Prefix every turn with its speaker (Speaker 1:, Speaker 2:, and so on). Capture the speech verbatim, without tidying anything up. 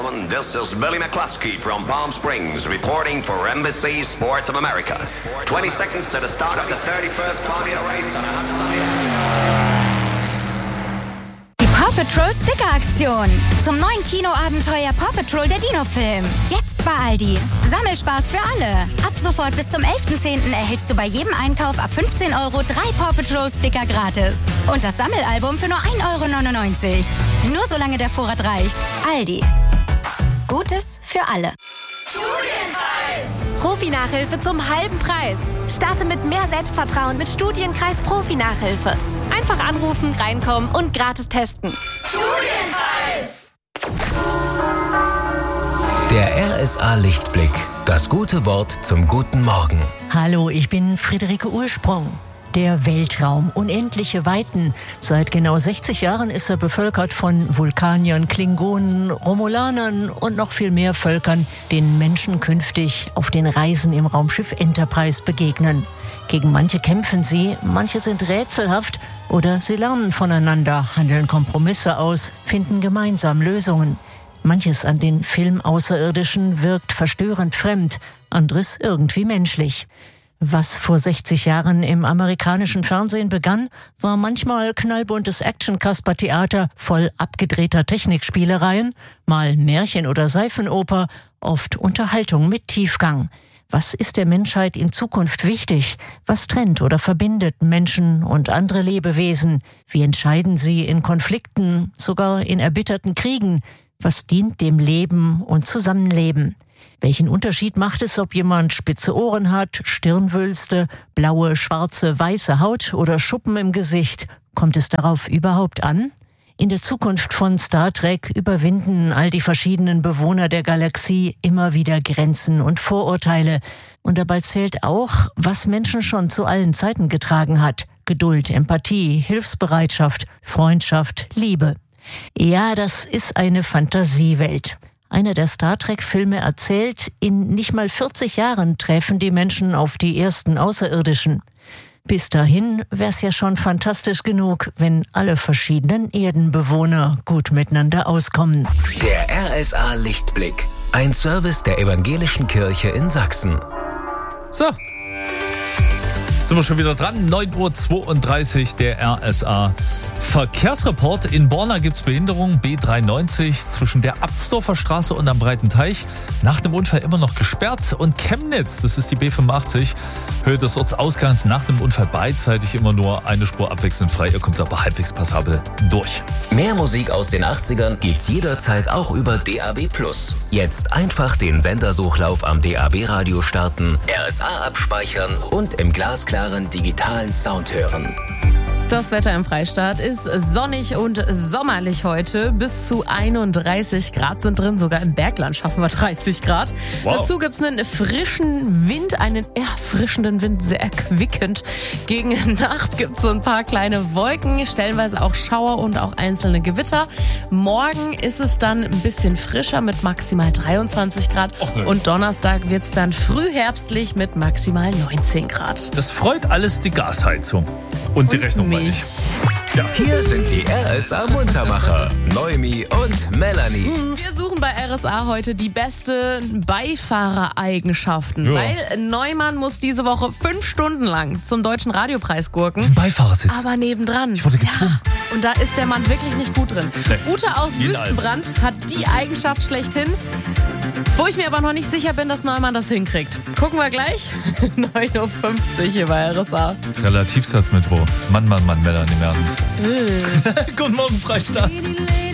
Speaker 1: gentlemen, this is Billy McCluskey from Palm Springs reporting for Embassy Sports of America. twenty seconds to the start of the thirty-first Formula Race on a hot sunny
Speaker 2: Die Paw Patrol Sticker-Aktion. Zum neuen Kinoabenteuer Paw Patrol der Dino-Film. Jetzt bei Aldi. Sammelspaß für alle. Ab sofort bis zum elften zehnten erhältst du bei jedem Einkauf ab fünfzehn Euro drei Paw Patrol Sticker gratis. Und das Sammelalbum für nur ein Euro neunundneunzig. Nur solange der Vorrat reicht. Aldi. Gutes für alle.
Speaker 3: Studienkreis! Profi-Nachhilfe zum halben Preis. Starte mit mehr Selbstvertrauen mit Studienkreis Profi-Nachhilfe. Einfach anrufen, reinkommen und gratis testen.
Speaker 4: Studienkreis! Der R S A Lichtblick. Das gute Wort zum guten Morgen.
Speaker 5: Hallo, ich bin Friederike Ursprung. Der Weltraum, unendliche Weiten. Seit genau sechzig Jahren ist er bevölkert von Vulkaniern, Klingonen, Romulanern und noch viel mehr Völkern, denen Menschen künftig auf den Reisen im Raumschiff Enterprise begegnen. Gegen manche kämpfen sie, manche sind rätselhaft oder sie lernen voneinander, handeln Kompromisse aus, finden gemeinsam Lösungen. Manches an den Film-Außerirdischen wirkt verstörend fremd, anderes irgendwie menschlich. Was vor sechzig Jahren im amerikanischen Fernsehen begann, war manchmal knallbuntes Action-Kaspertheater voll abgedrehter Technikspielereien, mal Märchen oder Seifenoper, oft Unterhaltung mit Tiefgang. Was ist der Menschheit in Zukunft wichtig? Was trennt oder verbindet Menschen und andere Lebewesen? Wie entscheiden sie in Konflikten, sogar in erbitterten Kriegen? Was dient dem Leben und Zusammenleben? Welchen Unterschied macht es, ob jemand spitze Ohren hat, Stirnwülste, blaue, schwarze, weiße Haut oder Schuppen im Gesicht? Kommt es darauf überhaupt an? In der Zukunft von Star Trek überwinden all die verschiedenen Bewohner der Galaxie immer wieder Grenzen und Vorurteile. Und dabei zählt auch, was Menschen schon zu allen Zeiten getragen hat. Geduld, Empathie, Hilfsbereitschaft, Freundschaft, Liebe. Ja, das ist eine Fantasiewelt. Einer der Star Trek-Filme erzählt, in nicht mal vierzig Jahren treffen die Menschen auf die ersten Außerirdischen. Bis dahin wär's ja schon fantastisch genug, wenn alle verschiedenen Erdenbewohner gut miteinander auskommen.
Speaker 4: Der R S A Lichtblick. Ein Service der Evangelischen Kirche in Sachsen.
Speaker 6: So. Sind wir schon wieder dran. neun Uhr zweiunddreißig, der R S A Verkehrsreport. In Borna gibt es Behinderung, B dreiundneunzig zwischen der Abtsdorfer Straße und am Breiten Teich. Nach dem Unfall immer noch gesperrt. Und Chemnitz, das ist die B fünfundachtzig, Höhe des Ortsausgangs nach dem Unfall beidseitig immer nur eine Spur abwechselnd frei. Ihr kommt aber halbwegs passabel durch.
Speaker 4: Mehr Musik aus den achtzigern gibt's jederzeit auch über D A B plus. Jetzt einfach den Sendersuchlauf am D A B-Radio starten, R S A abspeichern und im glasklaren digitalen Sound hören.
Speaker 7: Das Wetter im Freistaat ist sonnig und sommerlich heute. Bis zu einunddreißig Grad sind drin. Sogar im Bergland schaffen wir dreißig Grad. Wow. Dazu gibt es einen frischen Wind, einen erfrischenden Wind, sehr erquickend. Gegen Nacht gibt es so ein paar kleine Wolken, stellenweise auch Schauer und auch einzelne Gewitter. Morgen ist es dann ein bisschen frischer mit maximal dreiundzwanzig Grad. Och, ne. Und Donnerstag wird es dann frühherbstlich mit maximal neunzehn Grad.
Speaker 6: Das freut alles die Gasheizung. Und die Rechnung meine ich.
Speaker 4: Ja. Hier sind die R S A-Muntermacher, Noemi und Melanie.
Speaker 7: Wir suchen bei R S A heute die besten Beifahrereigenschaften. Ja. Weil Neumann muss diese Woche fünf Stunden lang zum Deutschen Radiopreis gurken.
Speaker 6: Beifahrersitz.
Speaker 7: Aber nebendran.
Speaker 6: Ich wurde gezwungen.
Speaker 7: Ja, und da ist der Mann wirklich nicht gut drin. Nee. Ute aus Jeden Wüstenbrand Alten. hat die Eigenschaft schlechthin. Wo ich mir aber noch nicht sicher bin, dass Neumann das hinkriegt. Gucken wir gleich. neun Uhr fünfzig hier bei R S A.
Speaker 6: Relativsatzmittwoch. Mann, Mann, Mann, Melanie Mertens. Guten Morgen, Freistaat.